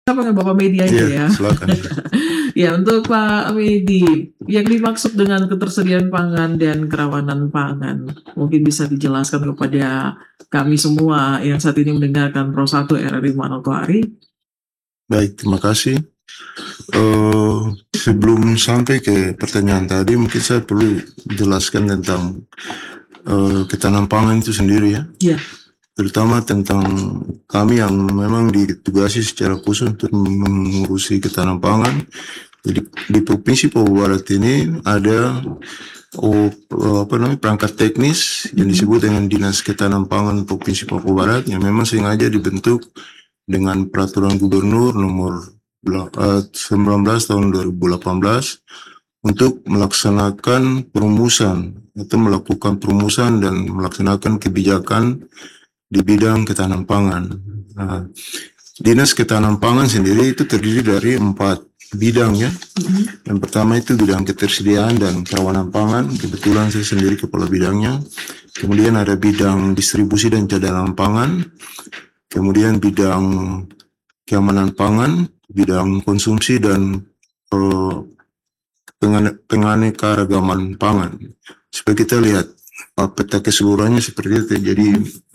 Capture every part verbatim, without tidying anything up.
Apa dengan Bapak Medi aja Iya, ya. silakan. Ya, untuk Pak Medi, yang dimaksud dengan ketersediaan pangan dan kerawanan pangan, mungkin bisa dijelaskan kepada kami semua yang saat ini mendengarkan Pro satu R R I Manokwari. Baik, terima kasih. Uh, sebelum sampai ke pertanyaan tadi, mungkin saya perlu jelaskan tentang uh, ketahanan pangan itu sendiri ya. Ya. Terutama tentang kami yang memang ditugasi secara khusus untuk mengurusi ketahanan pangan. Jadi di Provinsi Papua Barat ini ada oh, apa namanya perangkat teknis yang disebut dengan Dinas Ketahanan Pangan Provinsi Papua Barat yang memang sengaja dibentuk dengan Peraturan Gubernur nomor sembilan belas tahun dua ribu delapan belas untuk melaksanakan perumusan atau melakukan perumusan dan melaksanakan kebijakan di bidang ketahanan pangan. Nah, Dinas Ketahanan Pangan sendiri itu terdiri dari empat bidang ya. Mm-hmm. Yang pertama itu bidang ketersediaan dan kerawanan pangan. Kebetulan saya sendiri kepala bidangnya. Kemudian ada bidang distribusi dan cadangan pangan. Kemudian bidang keamanan pangan, bidang konsumsi dan uh, penganekaragaman pangan. Supaya kita lihat uh, peta keseluruhannya seperti itu. Jadi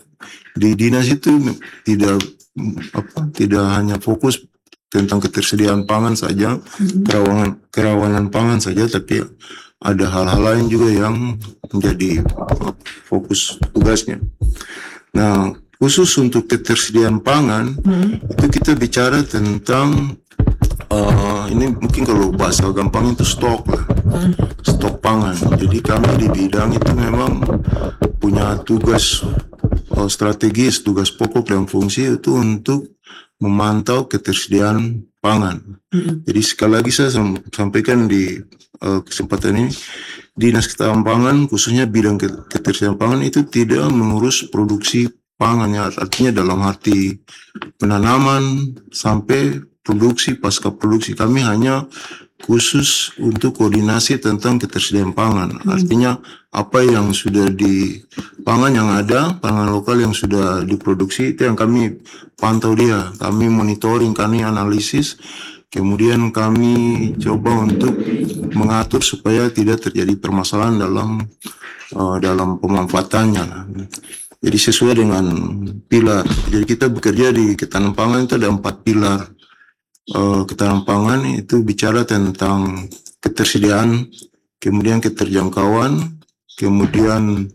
di dinas itu tidak apa tidak hanya fokus tentang ketersediaan pangan saja, mm-hmm. kerawanan kerawanan pangan saja, tapi ada hal-hal lain juga yang menjadi fokus tugasnya. Nah, khusus untuk ketersediaan pangan, mm-hmm. itu kita bicara tentang uh, ini mungkin kalau bahasa gampang itu stok lah, mm-hmm. stok pangan. Jadi kami di bidang itu memang punya tugas uh, strategis, tugas pokok dan fungsi itu untuk memantau ketersediaan pangan. Mm-hmm. Jadi sekali lagi saya sampaikan di uh, kesempatan ini, Dinas Ketahanan Pangan khususnya bidang ketersediaan pangan itu tidak mengurus produksi pangan, ya, artinya dalam arti penanaman sampai produksi pasca produksi. Kami hanya khusus untuk koordinasi tentang ketersediaan pangan. Hmm. Artinya apa yang sudah di pangan yang ada, pangan lokal yang sudah diproduksi itu yang kami pantau dia. Kami monitoring, kami analisis, kemudian kami coba untuk mengatur supaya tidak terjadi permasalahan dalam uh, dalam pemanfaatannya. Jadi sesuai dengan pilar. Jadi kita bekerja di ketahanan pangan itu ada empat pilar. Uh, ketahanan pangan itu bicara tentang ketersediaan, kemudian keterjangkauan, kemudian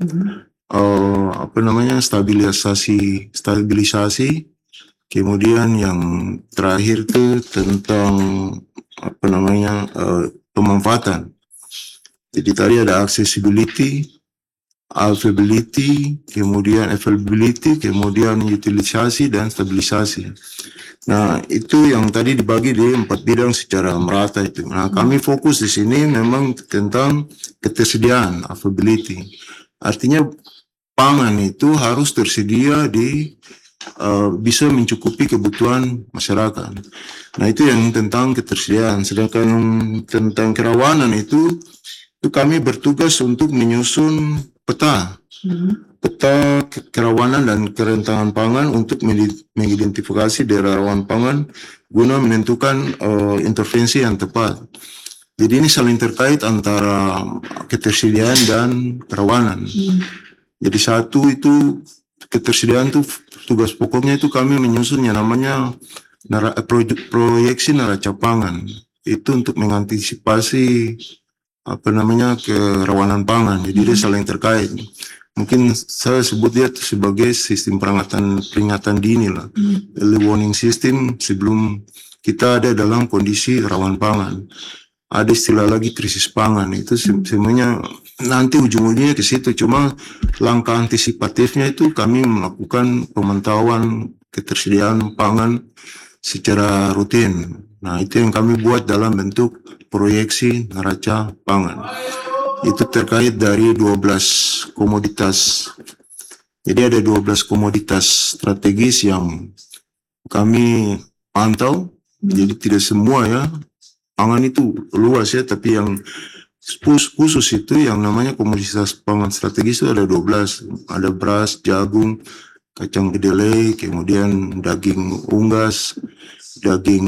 uh, apa namanya stabilisasi, stabilisasi, kemudian yang terakhir itu tentang apa namanya uh, pemanfaatan. Jadi tadi ada accessibility, availability, kemudian availability, kemudian utilisasi dan stabilisasi. Nah, itu yang tadi dibagi di empat bidang secara merata itu. Nah, kami fokus di sini memang tentang ketersediaan, availability. Artinya pangan itu harus tersedia di uh, bisa mencukupi kebutuhan masyarakat. Nah, itu yang tentang ketersediaan. Sedangkan tentang kerawanan itu, itu kami bertugas untuk menyusun peta, hmm. peta kerawanan dan kerentanan pangan untuk mengidentifikasi daerah rawan pangan guna menentukan uh, intervensi yang tepat. Jadi ini saling terkait antara ketersediaan dan kerawanan. Hmm. Jadi satu itu ketersediaan itu tugas pokoknya itu kami menyusun yang namanya nara, proyek, proyeksi neraca pangan. Itu untuk mengantisipasi apa namanya kerawanan pangan. Jadi dia saling terkait. Mungkin saya sebut dia sebagai sistem peringatan peringatan dini lah, early warning system sebelum kita ada dalam kondisi rawan pangan. Ada istilah lagi krisis pangan, itu semuanya nanti ujung-ujungnya ke situ. Cuma langkah antisipatifnya itu kami melakukan pemantauan ketersediaan pangan secara rutin. Nah, itu yang kami buat dalam bentuk proyeksi neraca pangan. Itu terkait dari dua belas komoditas. Jadi ada dua belas komoditas strategis yang kami pantau. Jadi tidak semua ya, pangan itu luas ya, tapi yang khusus itu yang namanya komoditas pangan strategis itu ada dua belas. Ada beras, jagung, kacang kedelai, kemudian daging unggas, daging